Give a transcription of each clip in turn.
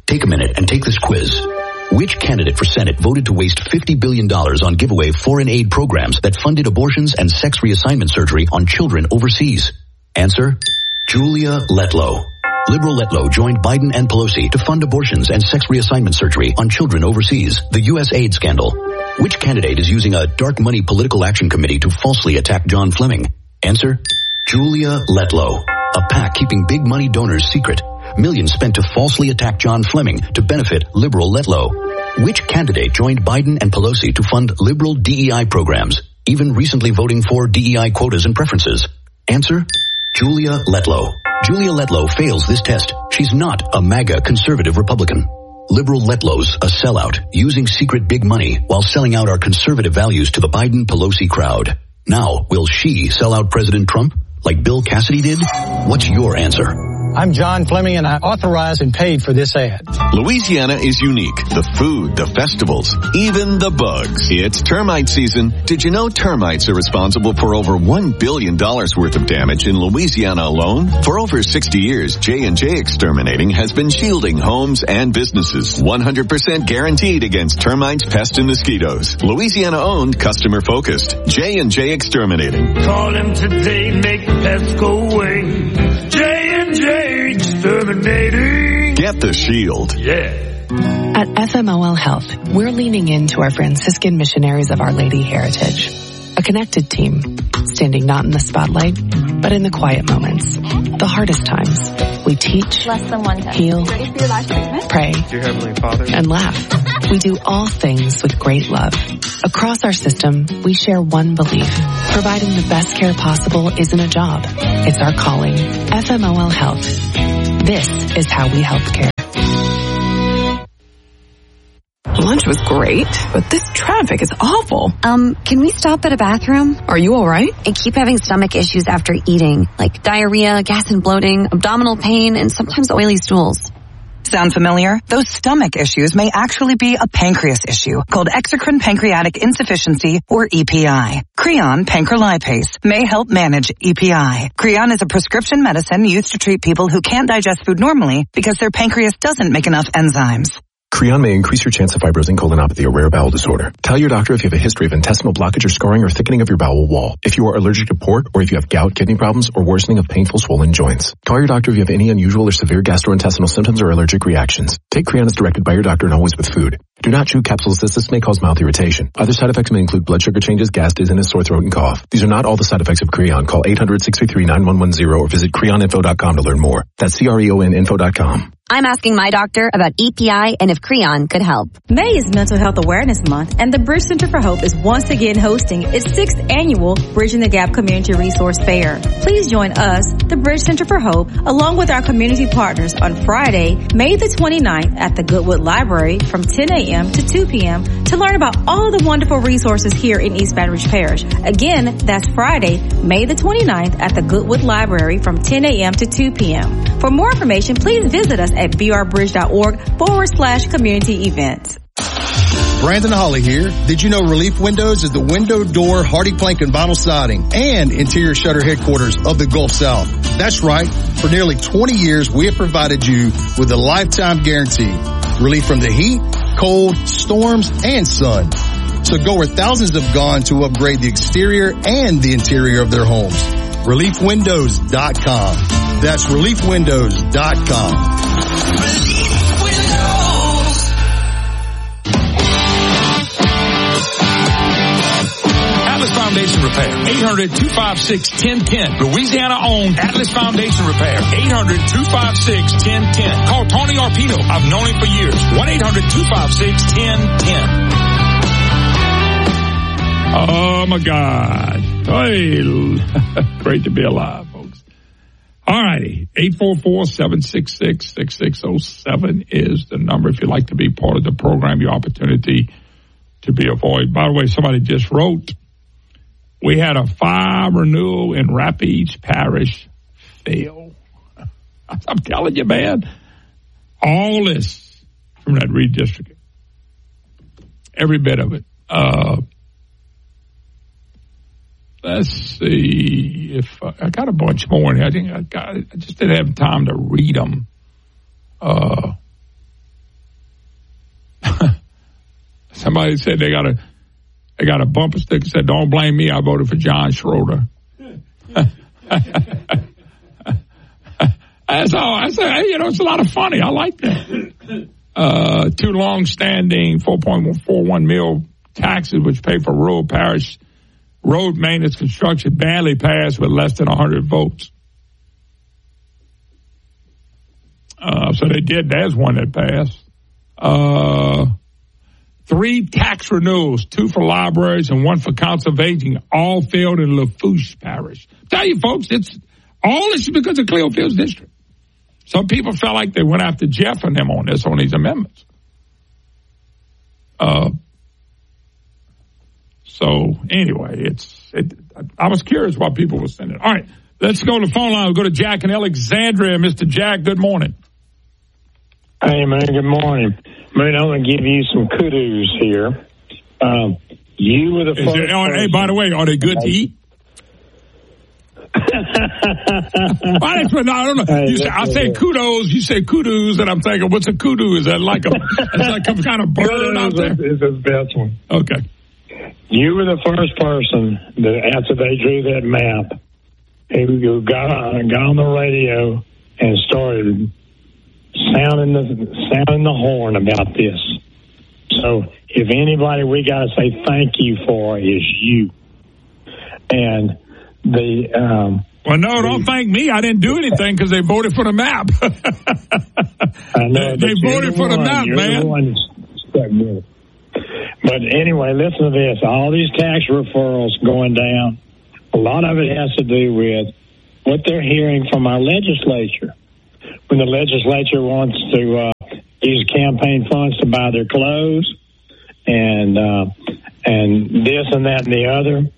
Take a minute and take this quiz. Which candidate for Senate voted to waste $50 billion on giveaway foreign aid programs that funded abortions and sex reassignment surgery on children overseas? Answer, Julia Letlow. Liberal Letlow joined Biden and Pelosi to fund abortions and sex reassignment surgery on children overseas, the U.S. aid scandal. Which candidate is using a dark money political action committee to falsely attack John Fleming? Answer, Julia Letlow. A PAC keeping big money donors secret. Millions spent to falsely attack John Fleming to benefit liberal Letlow. Which candidate joined Biden and Pelosi to fund liberal DEI programs, even recently voting for DEI quotas and preferences? Answer, Julia Letlow. Julia Letlow fails this test. She's not a MAGA conservative Republican. Liberal Letlow's a sellout, using secret big money while selling out our conservative values to the Biden-Pelosi crowd. Now, will she sell out President Trump like Bill Cassidy did? What's your answer? I'm John Fleming, and I authorized and paid for this ad. Louisiana is unique. The food, the festivals, even the bugs. It's termite season. Did you know termites are responsible for over $1 billion worth of damage in Louisiana alone? For over 60 years, J&J Exterminating has been shielding homes and businesses. 100% guaranteed against termites, pests, and mosquitoes. Louisiana-owned, customer-focused. J&J Exterminating. Call them today, make the pests go away. J&J Exterminating. Get the shield. Yeah. At FMOL Health, we're leaning into our Franciscan missionaries of Our Lady heritage. A connected team, standing not in the spotlight, but in the quiet moments, the hardest times. We teach, heal, pray, Dear Heavenly Father, and laugh. We do all things with great love. Across our system, we share one belief. Providing the best care possible isn't a job. It's our calling. FMOL Health. This is how we help care. Lunch was great, but this traffic is awful. Can we stop at a bathroom? Are you all right? I keep having stomach issues after eating, like diarrhea, gas and bloating, abdominal pain, and sometimes oily stools. Sound familiar? Those stomach issues may actually be a pancreas issue called exocrine pancreatic insufficiency, or EPI. Creon pancrelipase may help manage EPI. Creon is a prescription medicine used to treat people who can't digest food normally because their pancreas doesn't make enough enzymes. Creon may increase your chance of fibrosing colonopathy, a rare bowel disorder. Tell your doctor if you have a history of intestinal blockage or scarring or thickening of your bowel wall, if you are allergic to pork, or if you have gout, kidney problems, or worsening of painful swollen joints. Call your doctor if you have any unusual or severe gastrointestinal symptoms or allergic reactions. Take Creon as directed by your doctor and always with food. Do not chew capsules as this may cause mouth irritation. Other side effects may include blood sugar changes, gas, dizziness, sore throat, and cough. These are not all the side effects of Creon. Call 800-633-9110 or visit creoninfo.com to learn more. That's CREONinfo.com. I'm asking my doctor about EPI and if Creon could help. May is Mental Health Awareness Month, and the Bridge Center for Hope is once again hosting its 6th annual Bridging the Gap Community Resource Fair. Please join us, the Bridge Center for Hope, along with our community partners on Friday, May the 29th at the Goodwood Library from 10 a.m. to 2 p.m. to learn about all the wonderful resources here in East Baton Rouge Parish. Again, that's Friday, May the 29th at the Goodwood Library from 10 a.m. to 2 p.m. For more information, please visit us at brbridge.org/community events. Brandon Holly here. Did you know Relief Windows is the window, door, hardy plank, and vinyl siding and interior shutter headquarters of the Gulf South? That's right. For nearly 20 years, we have provided you with a lifetime guarantee. Relief from the heat, cold, storms, and sun. So go where thousands have gone to upgrade the exterior and the interior of their homes. ReliefWindows.com. That's ReliefWindows.com. Atlas Foundation Repair, 800-256-1010. Louisiana-owned Atlas Foundation Repair, 800-256-1010. Call Tony Arpino. I've known him for years. 1-800-256-1010. Oh, my God. Hey, great to be alive, folks. All righty. 844-766-6607 is the number if you'd like to be part of the program, your opportunity to be avoided. By the way, somebody just wrote, we had a fire renewal in Rapides Parish fail. I'm telling you, man, all this from that redistricting, every bit of it. Let's see if I got a bunch more. I think I just didn't have time to read them. Somebody said they got a bumper sticker that said, "Don't blame me, I voted for John Schroeder." That's all I say. It's a lot of funny. I like that. 2 long-standing 4.41 mil taxes, which pay for rural parish road maintenance construction, badly passed with less than 100 votes. So they did. There's one that passed. 3 tax renewals, 2 for libraries and 1 for council of aging, all failed in Lafourche Parish. Tell you folks, all this is because of Clearfield's district. Some people felt like they went after Jeff and them on these amendments. So anyway, I was curious why people were sending it. All right, let's go to the phone line. We'll go to Jack in Alexandria. Mr. Jack, good morning. Hey, man, good morning. Man, I'm going to give you some kudos here. You were the first hey, by the way, are they good to eat? I don't know. I say kudos, you say kudos, and I'm thinking, what's a kudu? Is that like some kind of bird out there? It's the best one. Okay. You were the first person that, after they drew that map, who got on the radio and started sounding the horn about this. So if anybody we got to say thank you for is you. And well, no, don't thank me. I didn't do anything because they voted for the map. I know, they voted for the map, man. But anyway, listen to this. All these tax referrals going down, a lot of it has to do with what they're hearing from our legislature. When the legislature wants to use campaign funds to buy their clothes and this and that and the other,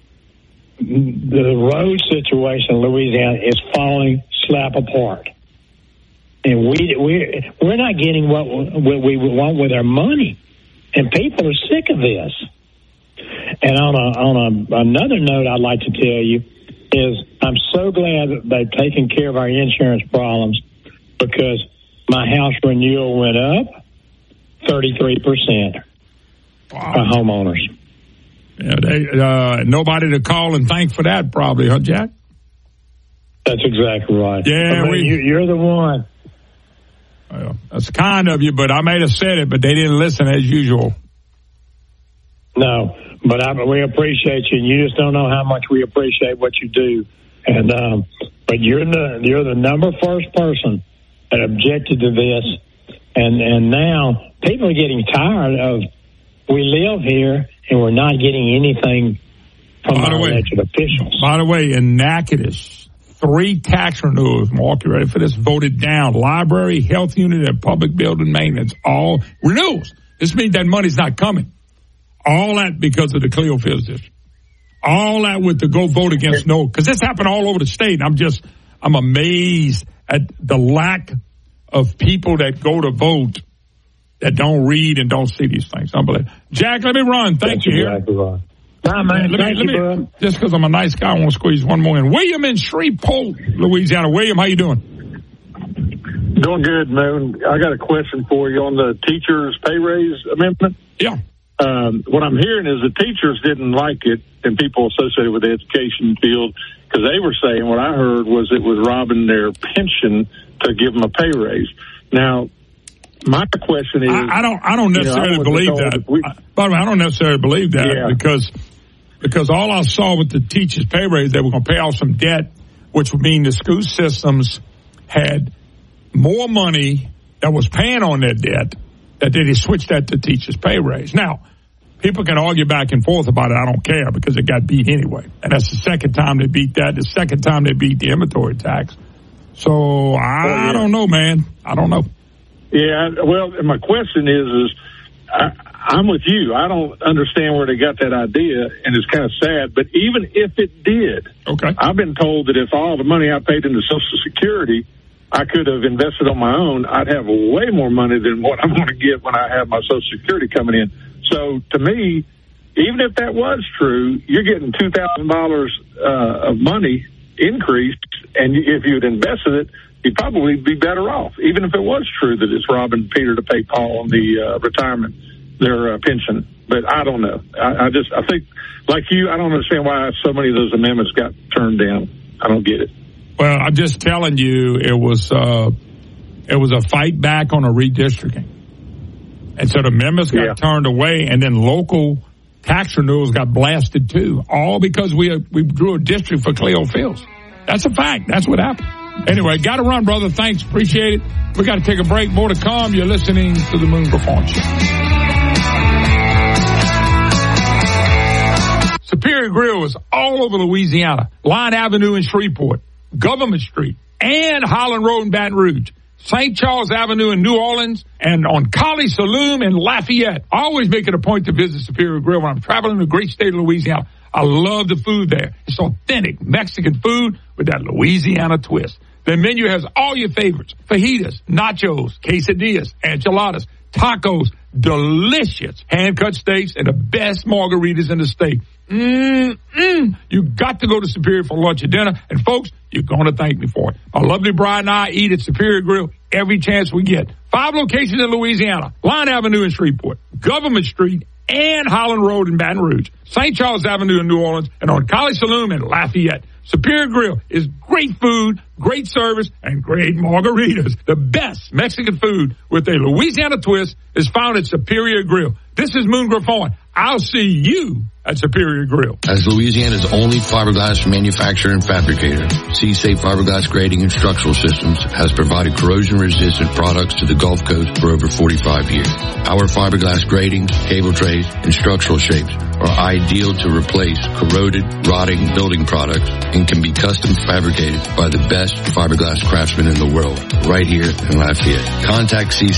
the road situation in Louisiana is falling slap apart. And we're not getting what we want with our money. And people are sick of this. And on another note I'd like to tell you is I'm so glad that they've taken care of our insurance problems, because my house renewal went up 33% for homeowners. Yeah, nobody to call and thank for that, probably, huh, Jack? That's exactly right. Yeah, you're the one. Well, that's kind of you, but I may have said it, but they didn't listen as usual. No, but we appreciate you, and you just don't know how much we appreciate what you do. And but you're the number first person that objected to this, and now people are getting tired of we live here and we're not getting anything from our elected officials. By the way, in Natchitoches, 3 tax renewals, Mark, you ready for this, voted down. Library, health unit, and public building maintenance, all renewals. This means that money's not coming. All that because of the Clearfield district. All that with the go vote against no, because this happened all over the state. And I'm amazed at the lack of people that go to vote that don't read and don't see these things. Unbelievable. Jack, let me run. Thank you. Exactly right. Nah, man, let me, just because I'm a nice guy, I want to squeeze one more in. William in Shreveport, Louisiana. William, how you doing? Doing good, man. I got a question for you on the teachers' pay raise amendment. Yeah. What I'm hearing is the teachers didn't like it, and people associated with the education field, because they were saying, what I heard was it was robbing their pension to give them a pay raise. Now, my question is, I don't necessarily believe that. By the way, I don't necessarily believe that because all I saw with the teachers' pay raise, they were going to pay off some debt, which would mean the school systems had more money that was paying on their debt, that they switched that to teachers' pay raise. Now, people can argue back and forth about it. I don't care, because it got beat anyway. And that's the second time they beat that. The second time they beat the inventory tax. So I don't know, man. I don't know. Yeah, well, my question is I'm with you. I don't understand where they got that idea, and it's kind of sad. But even if it did, I've been told that if all the money I paid into Social Security I could have invested on my own, I'd have way more money than what I'm going to get when I have my Social Security coming in. So to me, even if that was true, you're getting $2,000 of money increased, and if you'd invested it, you'd probably be better off, even if it was true that it's robbing Peter to pay Paul on the retirement their pension. But I don't know. I think, like you, I don't understand why so many of those amendments got turned down. I don't get it. Well, I'm just telling you, it was a fight back on a redistricting. And so the amendments got turned away, and then local tax renewals got blasted too, all because we drew a district for Cleo Fields. That's a fact. That's what happened. Anyway, got to run, brother. Thanks. Appreciate it. We got to take a break. More to come. You're listening to the Moon Griffon Show. Superior Grill is all over Louisiana. Line Avenue in Shreveport, Government Street, and Holland Road in Baton Rouge. St. Charles Avenue in New Orleans, and on Collie Saloon in Lafayette. I always make it a point to visit Superior Grill when I'm traveling the great state of Louisiana. I love the food there. It's authentic Mexican food with that Louisiana twist. The menu has all your favorites: fajitas, nachos, quesadillas, enchiladas, tacos, delicious hand-cut steaks, and the best margaritas in the state. You got to go to Superior for lunch or dinner. And folks, you're going to thank me for it. My lovely bride and I eat at Superior Grill every chance we get. 5 locations in Louisiana: Line Avenue in Shreveport, Government Street, and Holland Road in Baton Rouge, St. Charles Avenue in New Orleans, and on Collie Saloon in Lafayette. Superior Grill is great food, great service, and great margaritas. The best Mexican food with a Louisiana twist is found at Superior Grill. This is Moon Griffon. I'll see you at Superior Grill. As Louisiana's only fiberglass manufacturer and fabricator, C-Safe Fiberglass Grading and Structural Systems has provided corrosion-resistant products to the Gulf Coast for over 45 years. Our fiberglass gratings, cable trays, and structural shapes are ideal to replace corroded, rotting building products and can be custom fabricated by the best fiberglass craftsmen in the world, right here in Lafayette. Contact C